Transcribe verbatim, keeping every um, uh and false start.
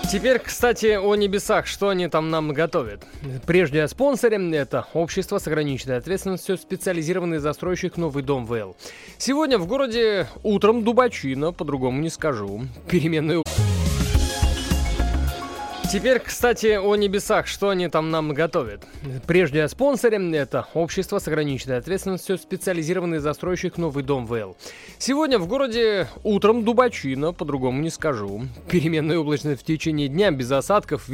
Теперь, кстати, о небесах, что они там нам готовят. Прежде о спонсоре. Это общество с ограниченной ответственностью, специализированный застройщик «Новый дом ВЛ». Сегодня в городе утром дубачина, по-другому не скажу. Переменную... Теперь, кстати, о небесах, что они там нам готовят. Прежде о спонсоре. Это общество с ограниченной ответственностью, специализированный застройщик «Новый дом ВЛ». Сегодня в городе утром дубачина, по-другому не скажу. Переменная облачность в течение дня, без осадков.